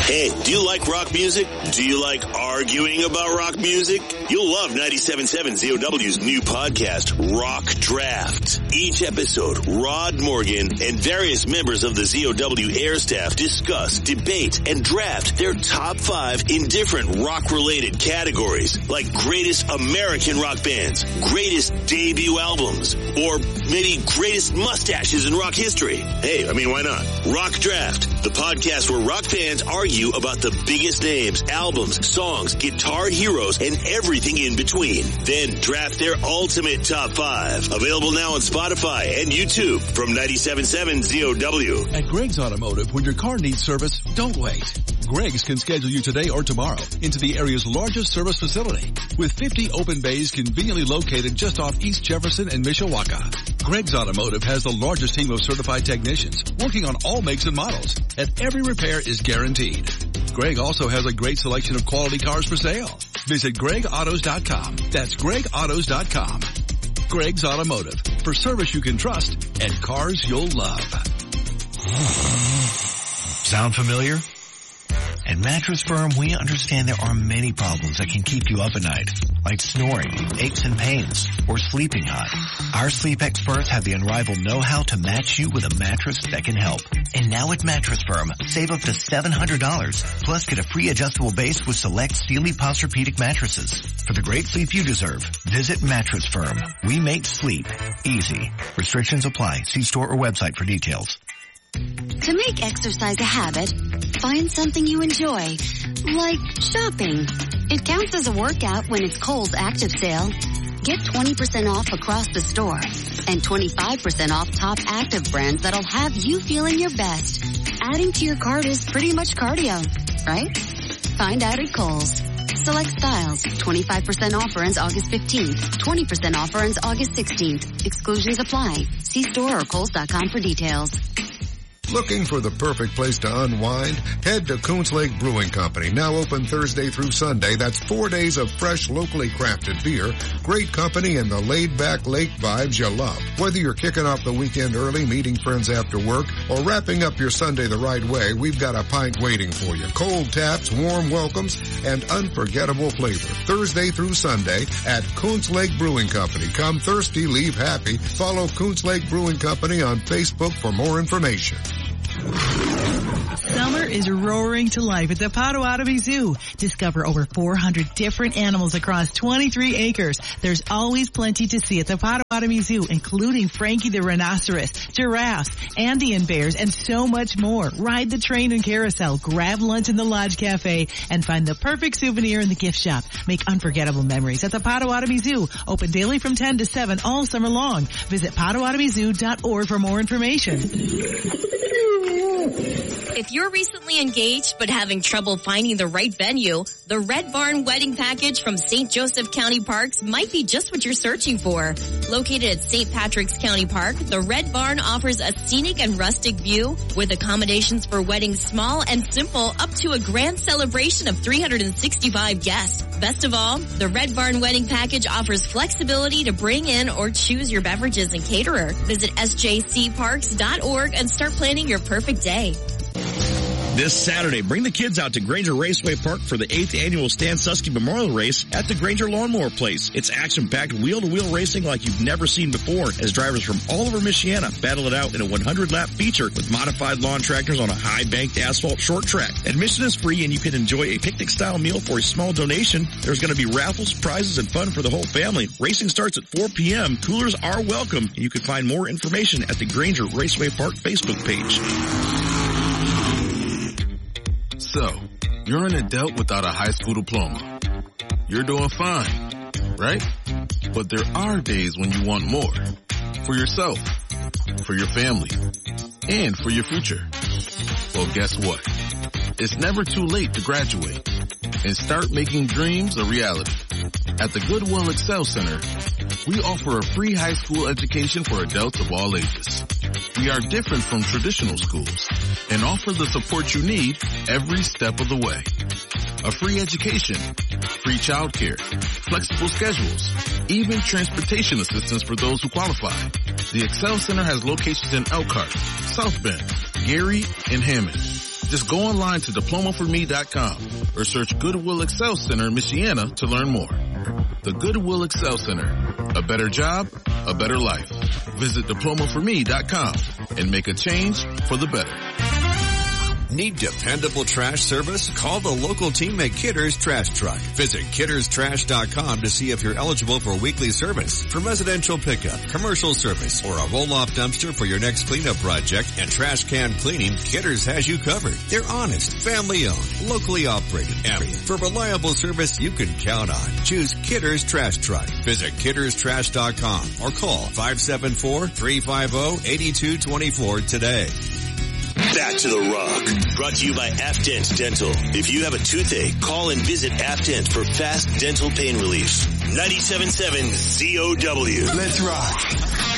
Hey, do you like rock music? Do you like arguing about rock music? You'll love 97.7 ZOW's new podcast, Rock Draft. Each episode, Rod Morgan and various members of the ZOW air staff discuss, debate, and draft their top 5 in different rock-related categories, like greatest American rock bands, greatest debut albums, or maybe greatest mustaches in rock history. Hey, why not? Rock Draft, the podcast where rock fans argue about the biggest names, albums, songs, guitar heroes, and everything in between. Then draft their ultimate top 5. Available now on Spotify and YouTube from 97.7 ZOW. At Greg's Automotive, when your car needs service, don't wait. Greg's can schedule you today or tomorrow into the area's largest service facility with 50 open bays conveniently located just off East Jefferson and Mishawaka. Greg's Automotive has the largest team of certified technicians working on all makes and models, and every repair is guaranteed. Greg also has a great selection of quality cars for sale. Visit GregAutos.com. That's GregAutos.com. Greg's Automotive, for service you can trust and cars you'll love. Sound familiar? At Mattress Firm, we understand there are many problems that can keep you up at night, like snoring, aches and pains, or sleeping hot. Our sleep experts have the unrivaled know-how to match you with a mattress that can help. And now at Mattress Firm, save up to $700, plus get a free adjustable base with select Sealy Posturepedic mattresses. For the great sleep you deserve, visit Mattress Firm. We make sleep easy. Restrictions apply. See store or website for details. To make exercise a habit, find something you enjoy, like shopping. It counts as a workout when it's Kohl's Active Sale. Get 20% off across the store and 25% off top active brands that'll have you feeling your best. Adding to your cart is pretty much cardio, right? Find out at Kohl's. Select styles. 25% offer ends August 15th. 20% offer ends August 16th. Exclusions apply. See store or Kohls.com for details. Looking for the perfect place to unwind? Head to Coons Lake Brewing Company, now open Thursday through Sunday. That's 4 days of fresh, locally crafted beer, great company, and the laid-back lake vibes you love. Whether you're kicking off the weekend early, meeting friends after work, or wrapping up your Sunday the right way, we've got a pint waiting for you. Cold taps, warm welcomes, and unforgettable flavor. Thursday through Sunday at Coons Lake Brewing Company. Come thirsty, leave happy. Follow Coons Lake Brewing Company on Facebook for more information. Summer is roaring to life at the Potawatomi Zoo. Discover over 400 different animals across 23 acres. There's always plenty to see at the Potawatomi Zoo, including Frankie the rhinoceros, giraffes, Andean bears, and so much more. Ride the train and carousel, grab lunch in the Lodge Cafe, and find the perfect souvenir in the gift shop. Make unforgettable memories at the Potawatomi Zoo. Open daily from 10 to 7 all summer long. Visit PotawatomiZoo.org for more information. If you're recently engaged but having trouble finding the right venue, the Red Barn Wedding Package from St. Joseph County Parks might be just what you're searching for. Located at St. Patrick's County Park, the Red Barn offers a scenic and rustic view with accommodations for weddings small and simple up to a grand celebration of 365 guests. Best of all, the Red Barn Wedding Package offers flexibility to bring in or choose your beverages and caterer. Visit sjcparks.org and start planning your perfect day. This Saturday, bring the kids out to Granger Raceway Park for the 8th annual Stan Susky Memorial Race at the Granger Lawnmower Place. It's action-packed wheel-to-wheel racing like you've never seen before as drivers from all over Michiana battle it out in a 100-lap feature with modified lawn tractors on a high-banked asphalt short track. Admission is free and you can enjoy a picnic-style meal for a small donation. There's going to be raffles, prizes, and fun for the whole family. Racing starts at 4 p.m. Coolers are welcome. And you can find more information at the Granger Raceway Park Facebook page. So, you're an adult without a high school diploma. You're doing fine, right? But there are days when you want more. For yourself, for your family, and for your future. Well, guess what? It's never too late to graduate and start making dreams a reality. At the Goodwill Excel Center, we offer a free high school education for adults of all ages. We are different from traditional schools and offer the support you need every step of the way. A free education, free childcare, flexible schedules, even transportation assistance for those who qualify. The Excel Center has locations in Elkhart, South Bend, Gary, and Hammond. Just go online to diplomaforme.com or search Goodwill Excel Center in Michiana to learn more. The Goodwill Excel Center. A better job, a better life. Visit diplomaforme.com and make a change for the better. Need dependable trash service? Call the local team at Kidder's Trash Truck. Visit kidderstrash.com to see if you're eligible for weekly service. For residential pickup, commercial service, or a roll-off dumpster for your next cleanup project and trash can cleaning, Kidder's has you covered. They're honest, family-owned, locally operated, and for reliable service you can count on. Choose Kidder's Trash Truck. Visit kidderstrash.com or call 574-350-8224 today. Back to the Rock. Brought to you by Afdent Dental. If you have a toothache, call and visit Afdent for fast dental pain relief. 97.7 ZOW. Let's rock.